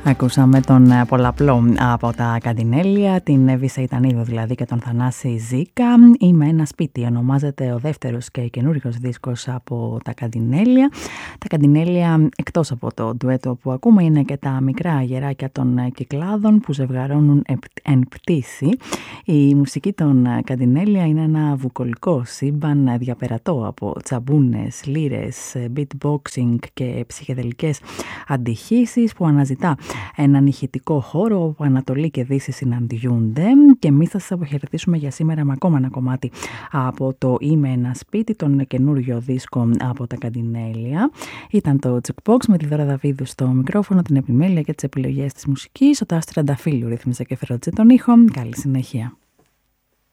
Ακούσαμε τον πολλαπλό από τα Καντινέλια, την Εύη Σεϊτανίδου δηλαδή και τον Θανάση Ζήκα. Είμαι ένα σπίτι, ονομάζεται ο δεύτερος και καινούριος δίσκος από τα Καντινέλια. Τα Καντινέλια, εκτός από το ντουέτο που ακούμε, είναι και τα μικρά αγεράκια των Κυκλάδων που ζευγαρώνουν εν πτήση. Η μουσική των Καντινέλια είναι ένα βουκολικό σύμπαν διαπερατό από τσαμπούνες, λύρες, beatboxing και ψυχεδελικές αντιχήσεις που αναζητά έναν ηχητικό χώρο όπου Ανατολή και Δύση συναντιούνται. Και εμείς θα σας αποχαιρετήσουμε για σήμερα με ακόμα ένα κομμάτι από το «Είμαι ένα σπίτι», τον καινούριο δίσκο από τα Καντινέλια. Ήταν το Jukebox με τη Δώρα Δαβίδου στο μικρόφωνο, την επιμέλεια και τις επιλογές της μουσικής. Ο Τάσος Τρανταφύλου ρύθμιζε και φέροντζε τον ήχο. Καλή συνέχεια.